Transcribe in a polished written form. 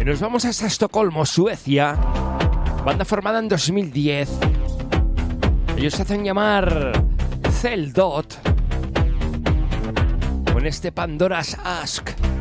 Y nos vamos hasta Estocolmo, Suecia. Banda formada en 2010. Ellos se hacen llamar Celdot. Con este Pandora's Ask.